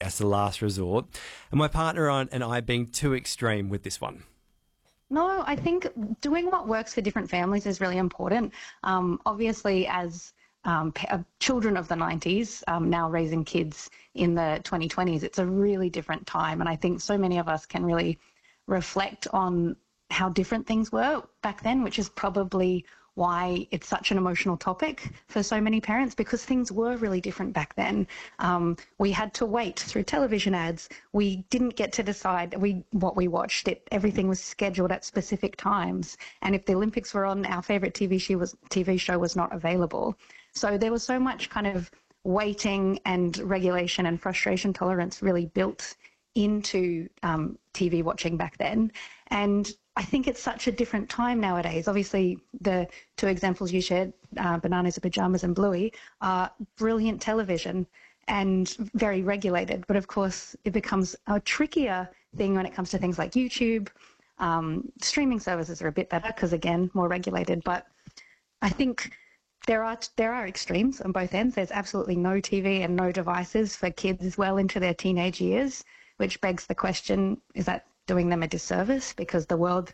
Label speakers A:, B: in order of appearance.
A: as the last resort, and my partner and I being too extreme with this one?
B: No, I think doing what works for different families is really important. Obviously, as children of the 90s, now raising kids in the 2020s, it's a really different time. And I think so many of us can really reflect on how different things were back then, which is probably why it's such an emotional topic for so many parents, because things were really different back then. We had to wait through television ads. We didn't get to decide what we watched. Everything was scheduled at specific times. And if the Olympics were on, our favourite TV show was not available. So there was so much kind of waiting and regulation and frustration tolerance really built into TV watching back then. And I think it's such a different time nowadays. Obviously, the two examples you shared, Bananas in Pajamas and Bluey, are brilliant television and very regulated. But of course, it becomes a trickier thing when it comes to things like YouTube. Streaming services are a bit better because, again, more regulated. But I think there are extremes on both ends. There's absolutely no TV and no devices for kids well into their teenage years, which begs the question, is that doing them a disservice? Because the world